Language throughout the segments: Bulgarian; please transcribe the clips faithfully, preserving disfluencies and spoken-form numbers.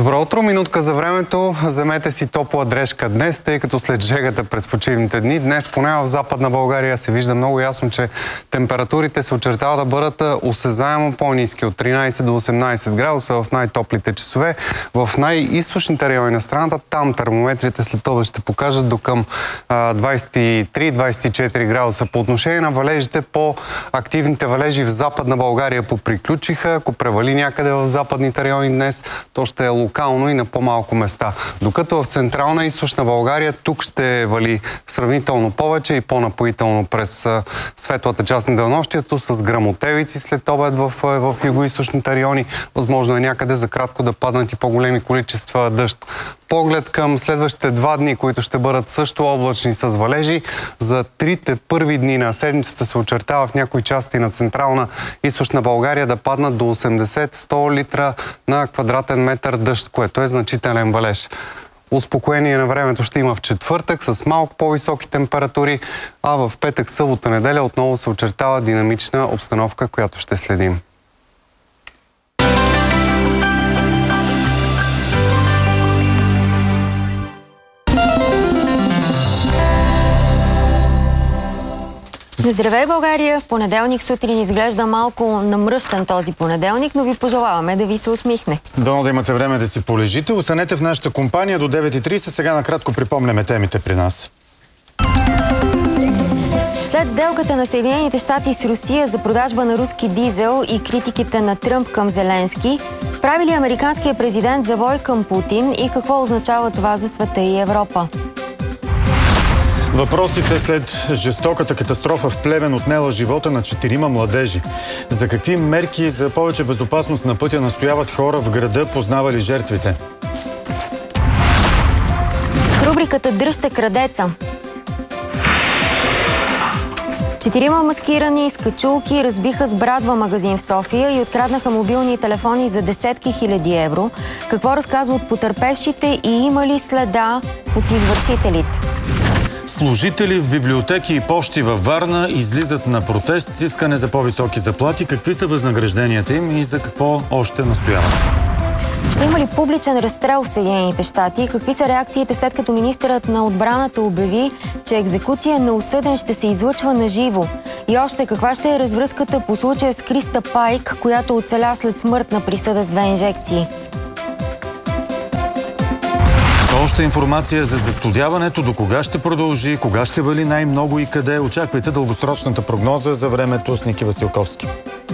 Добро утро, минутка за времето. Вземете си топла дрежка днес, тъй като след жегата през почивните дни, днес поне в Западна България се вижда много ясно, че температурите се очертава да бъдат осезаемо по-ниски от тринайсет до осемнайсет градуса в най-топлите часове. В най-източните райони на страната, там термометрите след това ще покажат до към двайсет и три до двайсет и четири градуса. По отношение на валежите, по-активните валежи в Западна България поприключиха. Ако превали някъде в западните райони днес, то ще е локално и на по-малко места. Докато в Централна и Източна България тук ще вали сравнително повече и по-напоително през светлата част на денонощието с гръмотевици след обед в, в югоизточните райони. Възможно е някъде за кратко да паднат и по-големи количества дъжд. Поглед към следващите два дни, които ще бъдат също облачни с валежи. За трите първи дни на седмицата се очертава в някои части на Централна и Източна България да паднат до осемдесет до сто литра на квадратен метър дъжд, което е значителен валеж. Успокоение на времето ще има в четвъртък с малко по-високи температури, а в петък, събота, неделя отново се очертава динамична обстановка, която ще следим. Здравей, България! В понеделник сутрин изглежда малко намръщен този понеделник, но ви пожелаваме да ви се усмихне. Дано да имате време да си полежите. Останете в нашата компания до девет и трийсет. Сега накратко припомняме темите при нас. След сделката на Съединените щати с Русия за продажба на руски дизел и критиките на Тръмп към Зеленски, прави ли американският президент завой към Путин и какво означава това за света и Европа? Въпросите след жестоката катастрофа в Плевен отнела живота на четирима младежи. За какви мерки за повече безопасност на пътя настояват хора в града, познавали жертвите? В рубриката "Дръжте крадеца" четирима маскирани с качулки разбиха с брадва магазин в София и откраднаха мобилни телефони за десетки хиляди евро. Какво разказват потърпевшите и има ли следа от извършителите? Служители в библиотеки и пощи във Варна излизат на протест с искане за по-високи заплати. Какви са възнагражденията им и за какво още настояват? Ще има ли публичен разстрел в Съединените щати? Какви са реакциите след като министърът на отбраната обяви, че екзекуция на осъден ще се излъчва на живо? И още, каква ще е развръзката по случая с Криста Пайк, която оцеля след смъртна присъда с две инжекции? Още информация за застудяването, до кога ще продължи, кога ще вали най-много и къде. Очаквайте дългосрочната прогноза за времето с Ники Василковски.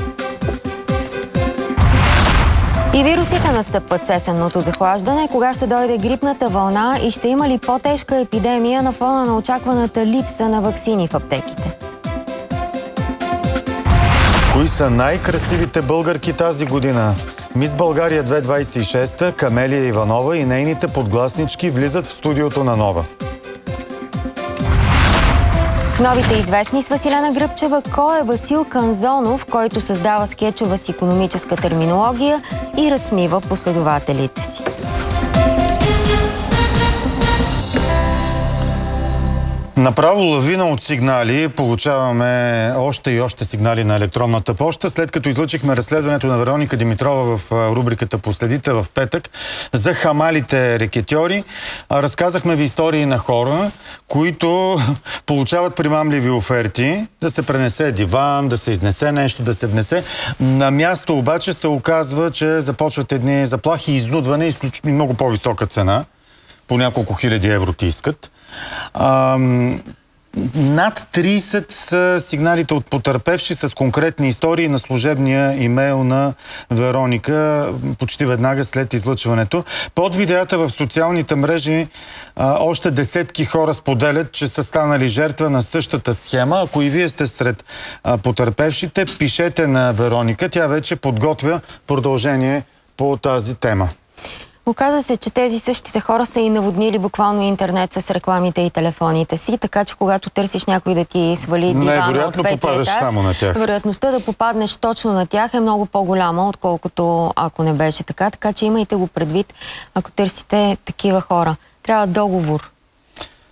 И вирусите настъпват с есенното захлаждане. Кога ще дойде грипната вълна и ще има ли по-тежка епидемия на фона на очакваната липса на ваксини в аптеките? Кои са най-красивите българки тази година? Мис България две хиляди двайсет и шеста Камелия Иванова и нейните подгласнички влизат в студиото на Нова. Новите известни с Василена Гръбчева. Кой е Васил Канзонов, който създава скетчова с икономическа терминология и разсмива последователите си? Направо лавина от сигнали. Получаваме още и още сигнали на електронната поща. След като излъчихме разследването на Вероника Димитрова в рубриката "Последите" в петък за хамалите рекетьори, разказахме ви истории на хора, които получават примамливи оферти да се пренесе диван, да се изнесе нещо, да се внесе. На място обаче се оказва, че започват едни заплахи и изнудване, изключително много по-висока цена. По няколко хиляди евро ти искат. Ам, над трийсет са сигналите от потърпевши с конкретни истории на служебния имейл на Вероника почти веднага след излъчването. Под видеята в социалните мрежи а, още десетки хора споделят, че са станали жертва на същата схема. Ако и вие сте сред а, потърпевшите, пишете на Вероника. Тя вече подготвя продължение по тази тема. Оказа се, че тези същите хора са и наводнили буквално интернет с рекламите и телефоните си, така че когато търсиш някой да ти свали дивана от петия етаж, само на тях. Вероятността да попаднеш точно на тях е много по-голяма, отколкото ако не беше така. Така че имайте го предвид, ако търсите такива хора. Трябва договор.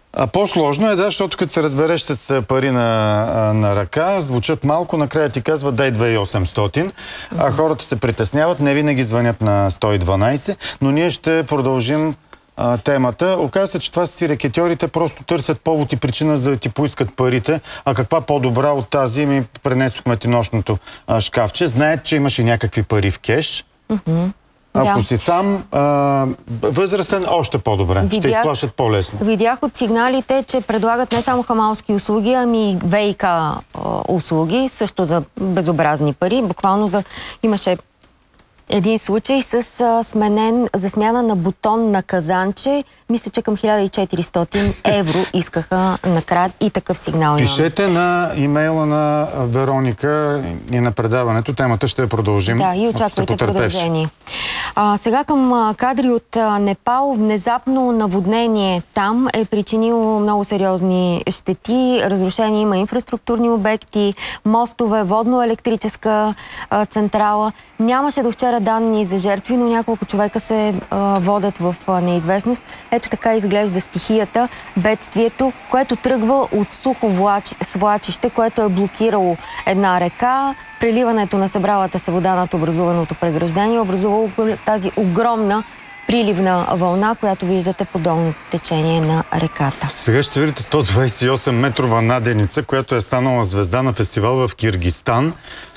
А по-сложно е, да, защото като се разбереш с пари на, на ръка, звучат малко, накрая ти казват дай две хиляди и осемстотин, а хората се притесняват, не винаги звънят на сто и дванайсет, но ние ще продължим а, темата. Оказва се, че това си рекетьорите просто търсят повод и причина за да ти поискат парите, а каква по-добра от тази, ми пренесохме ти нощното а, шкафче. Знаят, че имаш и някакви пари в кеш. Mm-hmm. Ако да. си сам, а, възрастен, още по-добре. Видях, ще изплашат по-лесно. Видях от сигналите, че предлагат не само хамалски услуги, ами и ВИК а, услуги, също за безобразни пари. Буквално за... имаше един случай с а, сменен, за смяна на бутон на казанче. Мисля, че към хиляда и четиристотин евро искаха накрая и такъв сигнал. Пишете на имейла на Вероника и на предаването. Темата ще я продължим. Да, и очаквайте продължение. А, сега към а, кадри от а, Непал. Внезапно наводнение там е причинило много сериозни щети. Разрушение има инфраструктурни обекти, мостове, водно-електрическа а, централа. Нямаше до вчера данни за жертви, но няколко човека се а, водят в а, неизвестност. Ето така изглежда стихията, бедствието, което тръгва от сухо влач... свлачище, което е блокирало една река. Преливането на събралата се вода над образуваното преграждение е образувало тази огромна приливна вълна, която виждате по долното течение на реката. Сега ще видите сто двайсет и осем метрова наденица, която е станала звезда на фестивал в Киргизстан.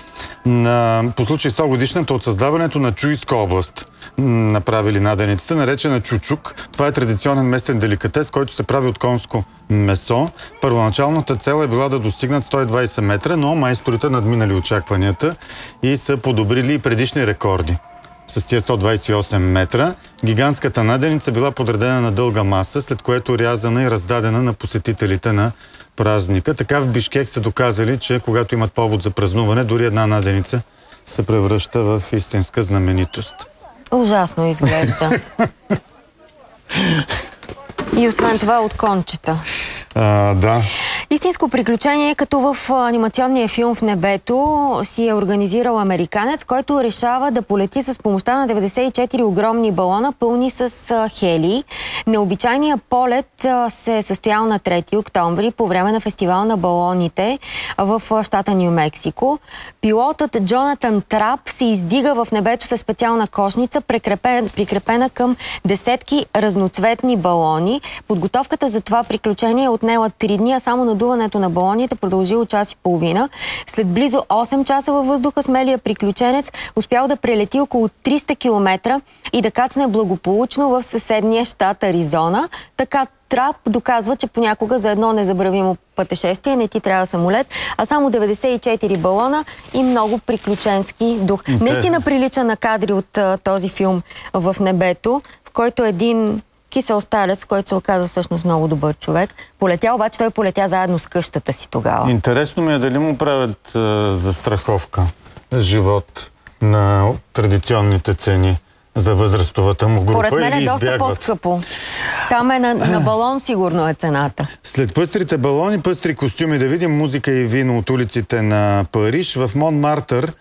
На, по случай сто годишната от създаването на Чуйска област направили наденицата, наречена чучук. Това е традиционен местен деликатес, който се прави от конско месо. Първоначалната цел е била да достигнат сто и двайсет метра, но майсторите надминали очакванията и са подобрили предишни рекорди. С тия сто двайсет и осем метра гигантската наденица била подредена на дълга маса, след което рязана и раздадена на посетителите на празника. Така в Бишкек са доказали, че когато имат повод за празнуване, дори една наденица се превръща в истинска знаменитост. Ужасно изглежда. И освен това от кончета. А, да. Истинско приключение, като в анимационния филм "В небето" си е организирал американец, който решава да полети с помощта на деветдесет и четири огромни балона, пълни с хелий. Необичайният полет се е състоял на трети октомври по време на фестивал на балоните в щата Ню Мексико. Пилотът Джонатан Трап се издига в небето със специална кошница, прикрепена, прикрепена към десетки разноцветни балони. Подготовката за това приключение е отнела три дни, а само надуването на балоните продължило час и половина. След близо осем часа във въздуха смелия приключенец успял да прелети около триста километра и да кацне благополучно в съседния щат Аризона. Така Трап доказва, че понякога за едно незабравимо пътешествие не ти трябва самолет, а само деветдесет и четири балона и много приключенски дух. Okay. Наистина прилича на кадри от а, този филм "В небето", в който един кисел старец, който се оказа всъщност много добър човек. Полетя, обаче той полетя заедно с къщата си тогава. Интересно ми е дали му правят а, застраховка живот на традиционните цени за възрастовата му група. Според мен е доста по-скъпо. Там е на, на балон сигурно е цената. След пъстрите балони, пъстри костюми, да видим музика и вино от улиците на Париж. В Монмартър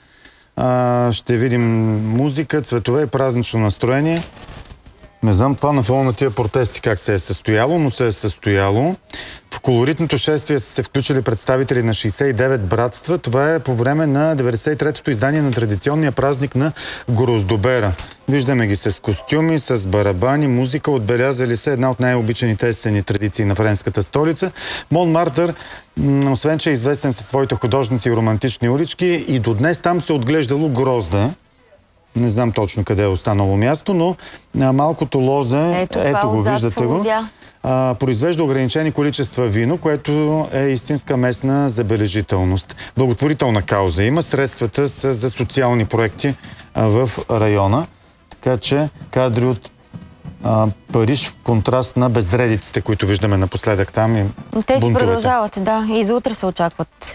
а, ще видим музика, цветове и празнично настроение. Не знам това на фона на тия протести как се е състояло, но се е състояло. В колоритното шествие са се включили представители на шейсет и девет братства. Това е по време на деветдесет и третото издание на традиционния празник на Гроздобера. Виждаме ги с костюми, с барабани, музика. Отбелязали се една от най-обичаните есенни традиции на френската столица. Монмартър, освен че е известен със своите художници и романтични улички, и до днес там се отглеждало грозде. Не знам точно къде е останало място, но а, малкото лозе, ето, ето го, виждате го, а, произвежда ограничени количества вино, което е истинска местна забележителност. Благотворителна кауза има, средствата са за социални проекти а, в района. Така че кадри от а, Париж в контраст на безредиците, които виждаме напоследък там и те си бунтовете. продължават, да. И за утре се очакват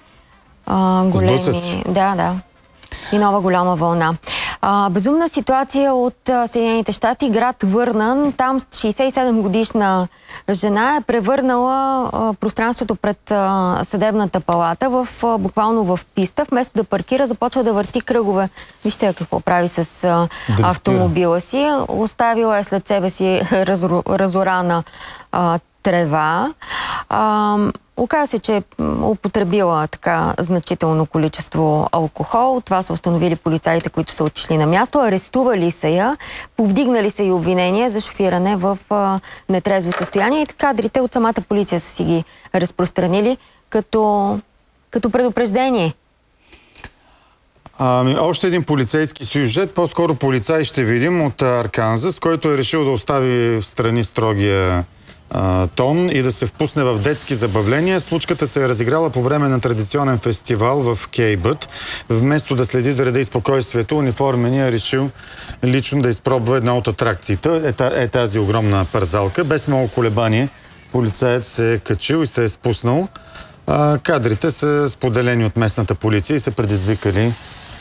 а, големи... Сблъсъци. Да, да. И нова голяма вълна. А, безумна ситуация от а, Съединените щати, град Върнан. Там шейсет и седем годишна жена е превърнала а, пространството пред а, съдебната палата в, а, буквално в писта. Вместо да паркира, започва да върти кръгове. Вижте какво прави с а, автомобила си. Оставила е след себе си разру, разорана а, трева. А, оказа се, че е употребила така значително количество алкохол. Това са установили полицаите, които са отишли на място. Арестували са я, повдигнали са и обвинения за шофиране в а, нетрезво състояние. И кадрите от самата полиция са си ги разпространили като, като предупреждение. Ами, още един полицейски сюжет, по-скоро полицай ще видим от Арканзас, който е решил да остави в страни строгия а, тон и да се впусне в детски забавления. Случката се е разиграла по време на традиционен фестивал в Кейбът. Вместо да следи за реда и спокойствието, униформения е решил лично да изпробва една от атракциите. Е, е тази огромна парзалка. Без много колебание полицаят се е качил и се е спуснал. А, кадрите са споделени от местната полиция и са предизвикали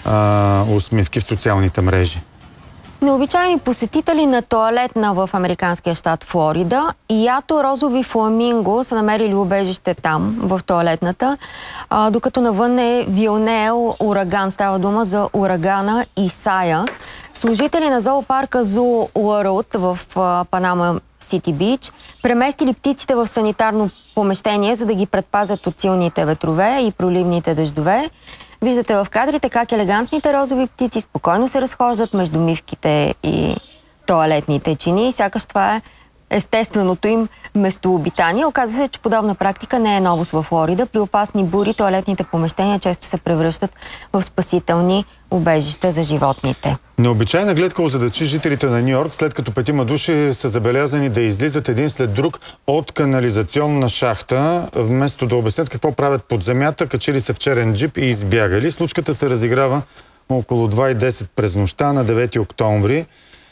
а, усмивки в социалните мрежи. Необичайни посетители на тоалетна в американския щат Флорида. Ято розови фламинго са намерили убежище там, в тоалетната, а, докато навън е вилнеел ураган. Става дума за урагана Исая. Служители на зоопарка Зоо Уърлд в а, Панама Сити Бич преместили птиците в санитарно помещение, за да ги предпазят от силните ветрове и проливните дъждове. Виждате в кадрите как елегантните розови птици спокойно се разхождат между мивките и тоалетните чини. Сякаш това е естественото им местообитание. Оказва се, че подобна практика не е новост във Флорида. При опасни бури тоалетните помещения често се превръщат в спасителни убежища за животните. Необичайна гледка озадачи жителите на Нью-Йорк, след като петима души са забелязани да излизат един след друг от канализационна шахта, вместо да обяснят какво правят под земята, качили се в черен джип и избягали. Случката се разиграва около два и десет през нощта на девети октомври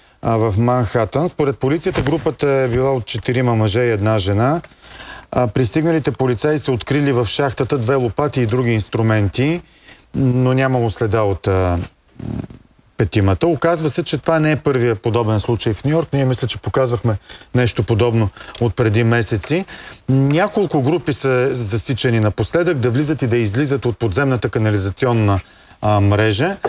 в Манхатън. Според полицията групата е била от четирима мъже и една жена. Пристигналите полицаи са открили в шахтата две лопати и други инструменти, но нямало следа от а, петимата. Оказва се, че това не е първия подобен случай в Нью-Йорк. Ние мисля, че показвахме нещо подобно от преди месеци. Няколко групи са засичани напоследък да влизат и да излизат от подземната канализационна а, мрежа.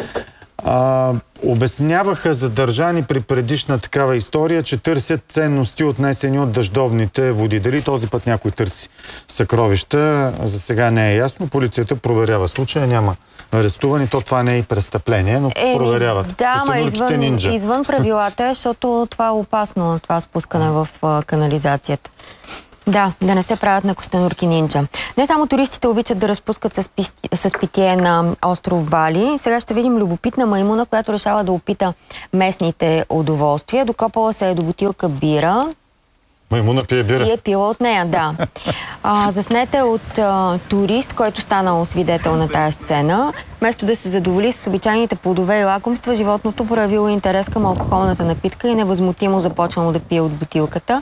А, обясняваха задържани при предишна такава история, че търсят ценности, отнесени от дъждовните води. Дали този път някой търси съкровища, за сега не е ясно. Полицията проверява случая, няма арестувани. То това не е и престъпление, но е, проверяват. Да, ма извън, извън правилата, защото това е опасно, това спускане в а, канализацията. Да, да не се правят на костенурки нинджа. Не само туристите обичат да разпускат с, пи... с питие на остров Бали. Сега ще видим любопитна маймуна, която решава да опита местните удоволствия. Докопала се е до бутилка бира. Маймуна пие бира? И е пила от нея, да. А, заснете от а, турист, който станал свидетел на тая сцена. Вместо да се задоволи с обичайните плодове и лакомства, животното проявило интерес към алкохолната напитка и невъзмутимо започнало да пие от бутилката.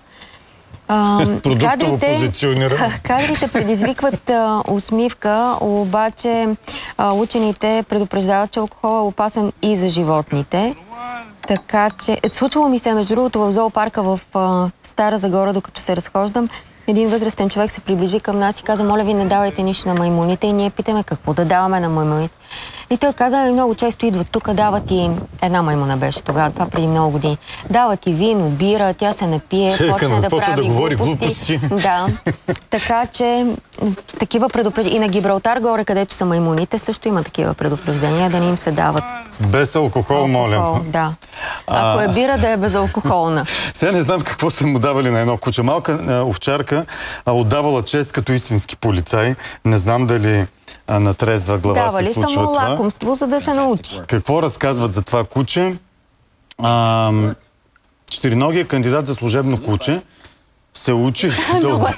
Кадрите, кадрите предизвикват а, усмивка, обаче а, учените предупреждават, че алкохол е опасен и за животните. Така че, случвало ми се, между другото, в зоопарка в а, Стара Загора, докато се разхождам, един възрастен човек се приближи към нас и каза: моля ви, не давайте нищо на маймуните. И ние питаме какво да даваме на маймуните. И той каза: много често идват тук, дават и една маймуна беше тогава, това преди много години. Дават и вино, бира, тя се напие, почне да прави да говори глупости. Да, така че такива предупреждения. И на Гибралтар горе, където са маймуните, също има такива предупреждения, да не им се дават. Без алкохол, алкохол моля. Да. Ако е бира, да е безалкохолна. Сега не знам какво са му давали на едно куче. Малка овчарка отдавала чест като истински полицай. Не знам дали а, на трезва глава Давали се случва това. Давали само лакомство, за да се научи. Какво разказват за това куче? А, четириногия кандидат за служебно куче се учи да, от...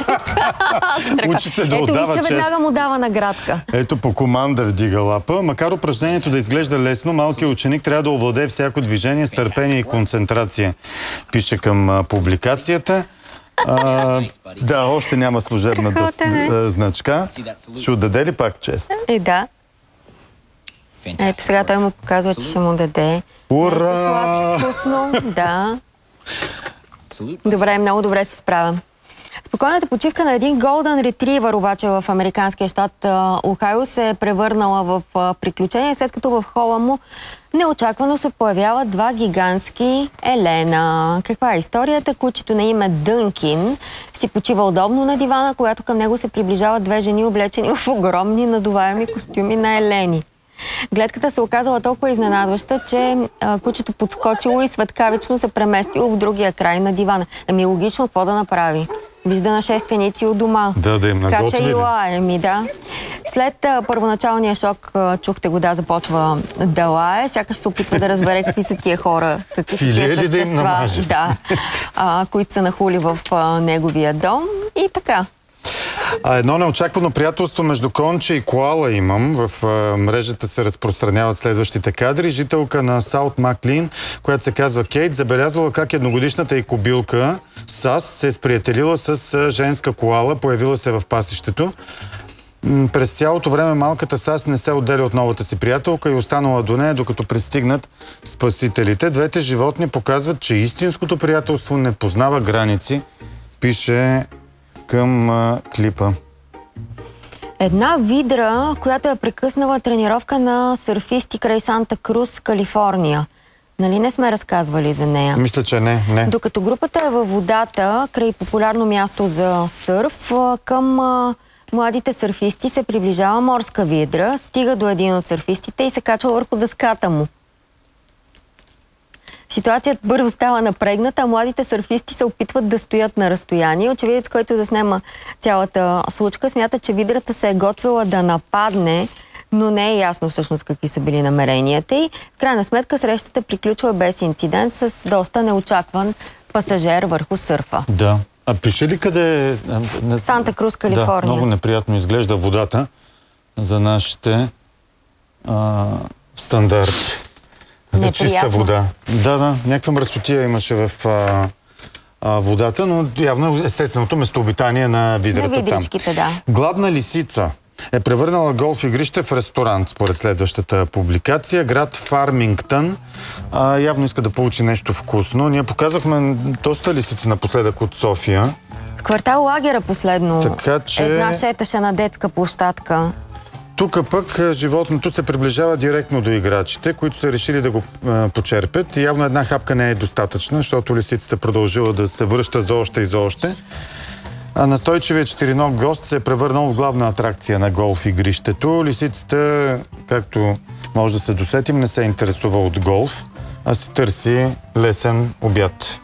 учи се да отдава чест. Ето, уче веднага му дава наградка. Ето, по команда вдига лапа. Макар упражнението да изглежда лесно, малкият ученик трябва да овладее всяко движение с търпение и концентрация. Пише към а, публикацията. А, да, още няма служебна да, значка. Ще отдаде ли пак чест? Е, да. Ето, сега той му показва, че ще му даде. Ура! Нещо сладко, вкусно. Да. Добре, много добре се справям. Спокойната почивка на един голден ретривър обаче в американския щат Охайо се е превърнала в приключение, след като в хола му неочаквано се появяват два гигантски елена. Каква е историята? Кучето на име Дънкин си почива удобно на дивана, когато към него се приближават две жени, облечени в огромни надуваеми костюми на елени. Гледката се оказала толкова изненадваща, че а, кучето подскочило и светкавично се преместило в другия край на дивана. Ами логично, какво да направи? Вижда нашественици у дома. Да, да им наготвили. Скача и лае, ми да. След а, първоначалния шок, а, чухте го, да, започва да лае. Сякаш се опитва да разбере какви са тия хора, какви са тия същества, да, да, а, които са нахули в а, неговия дом. И така. А едно неочаквано приятелство между конче и коала имам. В а, мрежата се разпространяват следващите кадри. Жителка на Саут Маклин, която се казва Кейт, забелязвала как едногодишната й кобилка Сас се е сприятелила с а, женска коала, появила се в пасището. М- през цялото време малката Сас не се отделя от новата си приятелка и останала до нея, докато пристигнат спасителите. Двете животни показват, че истинското приятелство не познава граници, пише към а, клипа. Една видра, която е прекъснала тренировка на сърфисти край Санта Крус, Калифорния. Нали не сме разказвали за нея? Мисля, че не, не. Докато групата е във водата, край популярно място за сърф, към а, младите сърфисти се приближава морска видра, стига до един от сърфистите и се качва върху дъската му. Ситуацията първо става напрегната, а младите сърфисти се опитват да стоят на разстояние. Очевидец, който заснема цялата случка, смята, че видрата се е готвила да нападне, но не е ясно всъщност какви са били намеренията и в крайна сметка срещата приключва без инцидент с доста неочакван пасажер върху сърфа. Да. А пише ли къде е? Санта Крус, Калифорния. Да, много неприятно изглежда водата за нашите а, стандарти. За неприятно. Чиста вода. Да, да, някаква мръсотия имаше в а, а, водата, но явно естественото местообитание на видрата там. Да. Гладна лисица е превърнала голф игрище в ресторант, според следващата публикация. Град Фармингтън а, явно иска да получи нещо вкусно. Ние показахме доста лисици напоследък от София. В квартал Лагера последно така, че... една шеташе на детска площадка. Тук пък животното се приближава директно до играчите, които са решили да го е, почерпят. И явно една хапка не е достатъчна, защото лисицата продължила да се връща за още и за още. А настойчивият четириног гост се е превърнал в главна атракция на голф игрището. Лисицата, както може да се досетим, не се интересува от голф, а си търси лесен обяд.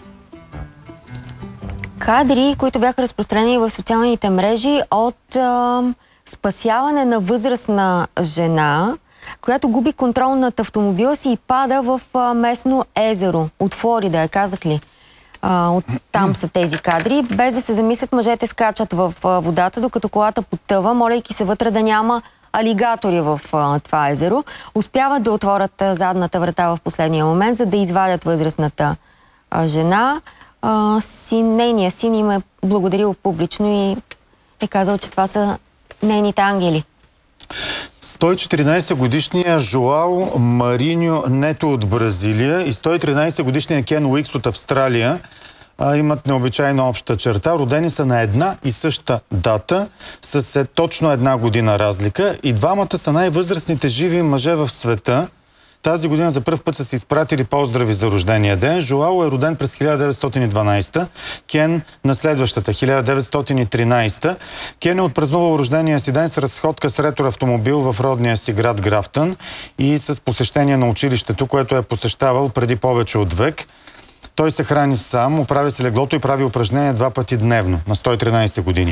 Кадри, които бяха разпространени в социалните мрежи от а, спасяване на възрастна жена, която губи контрол над автомобила си и пада в а, местно езеро от Флорида, я казах ли? А, от там са тези кадри. Без да се замислят, мъжете скачат в а, водата, докато колата потъва, молейки се вътре да няма алигатори в а, това езеро. Успяват да отворят а, задната врата в последния момент, за да извадят възрастната а, жена. А, син, нейният син им е благодарил публично и е казал, че това са нейните ангели. сто и четиринайсет годишния Жоао Мариньо Нето от Бразилия и сто и тринайсет годишния Кен Уикс от Австралия а, имат необичайна обща черта. Родени са на една и съща дата, с точно една година разлика. И двамата са най-възрастните живи мъже в света. Тази година за пръв път са се изпратили поздрави за рождения ден. Жоао е роден през хиляда деветстотин и дванайсета, Кен на следващата, хиляда деветстотин и тринайсета. Кен е отпразнувал рождения си ден с разходка с ретро-автомобил в родния си град Графтън и с посещение на училището, което е посещавал преди повече от век. Той се храни сам, оправя се леглото и прави упражнения два пъти дневно, на сто и тринайсет години.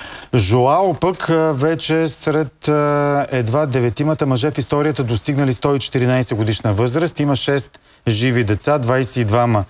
Жоао пък вече сред едва деветимата мъже в историята достигнали сто и четиринайсет годишна възраст. Има шест живи деца, двайсет и двама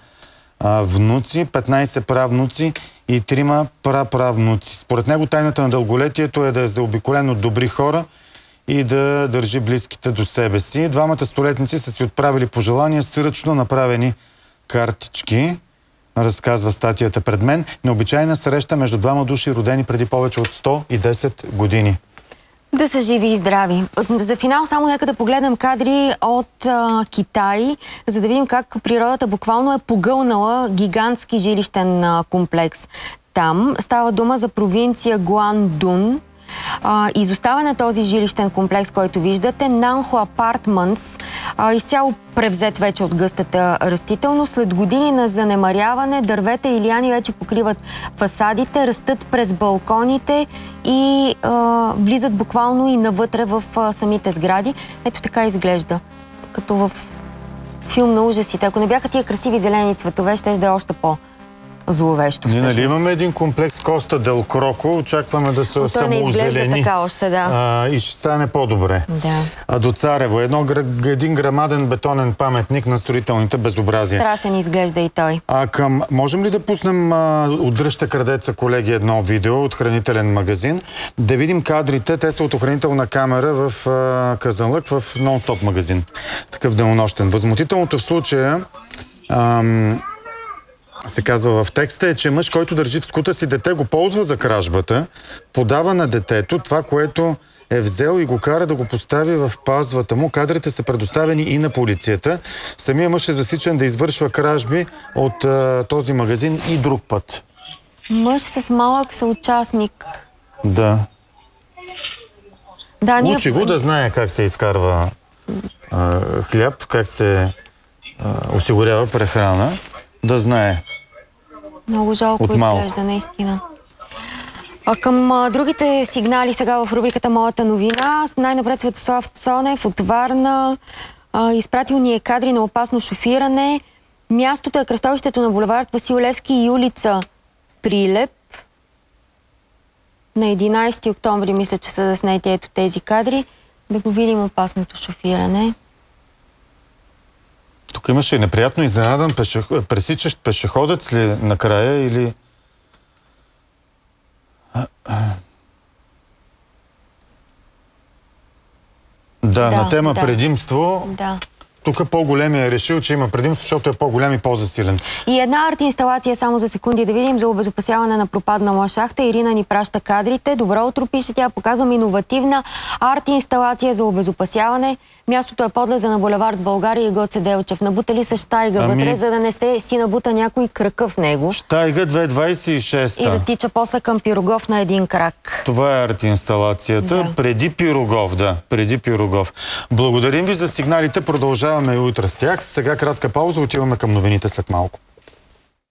внуци, петнайсет правнуци и трима праправнуци. Според него тайната на дълголетието е да е заобиколен от добри хора и да държи близките до себе си. Двамата столетници са си отправили пожелания с ръчно направени картички. Разказва статията пред мен. Необичайна среща между двама души, родени преди повече от сто и десет години. Да са живи и здрави. За финал само нека да погледнем кадри от а, Китай, за да видим как природата буквално е погълнала гигантски жилищен а, комплекс. там. Става дума за провинция Гуандун. А, изоставен на този жилищен комплекс, който виждате, Нанхо Апартментс, а, изцяло превзет вече от гъстата растителност. След години на занемаряване, дървета и лиани вече покриват фасадите, растат през балконите и а, влизат буквално и навътре в а, самите сгради. Ето така изглежда, като в филм на ужасите. Ако не бяха тия красиви зелени цветове, ще да е още по- зловещо. Ние нали имаме един комплекс Коста Дел Кроко, очакваме да се той не изглежда самоозелени така още, да. а, и ще стане по-добре. Да. А до Царево, едно, един грамаден бетонен паметник на строителните безобразия. Страшен изглежда и той. А към, можем ли да пуснем а, от Дръжте крадеца, колеги, едно видео от хранителен магазин? Да видим кадрите, те са от охранителна камера в а, Казанлък, в нон-стоп магазин. Такъв денонощен. Възмутителното в случая ам, се казва в текста е, че мъж, който държи в скута си дете, го ползва за кражбата, подава на детето това, което е взел и го кара да го постави в пазвата му. Кадрите са предоставени и на полицията. Самия мъж е засичан да извършва кражби от а, този магазин и друг път. Мъж с малък съучастник. Да. Да, ние... Учи го да знае как се изкарва а, хляб, как се а, осигурява прехрана. Да знае. Много жалко изглежда, наистина. А към а, другите сигнали сега в рубриката Моята новина. Най-напред Светослав Цонев от Варна. А, изпратил ни е кадри на опасно шофиране. Мястото е кръстовището на булевард Васил Левски и улица Прилеп. На единайсети октомври мисля, че са заснети ето тези кадри. Да го видим опасното шофиране. Тук имаше и неприятно изненадан пешех... пресичащ пешеходец ли накрая или... Да, да, на тема да. Предимство. Да. Тук по-големия е решил, че има предимство, защото е по-голям и по-засилен. И една арт-инсталация, само за секунди да видим, за обезопасяване на пропаднала шахта. Ирина ни праща кадрите. Добро утро, пише тя. Показвам иновативна арт-инсталация за обезопасяване. Мястото е подлеза на булевард България и Гоце Делчев. Набутали са щайга ами... вътре, за да не сте си набута някой кръка в него. Щайга две двайсет и шеста. И да тича после към Пирогов на един крак. Това е арт-инсталацията. Да. Преди Пирогов, да. Преди Пирогов. Благодарим ви за сигналите. Продължаваме и утре с тях. Сега кратка пауза. Отиваме към новините след малко.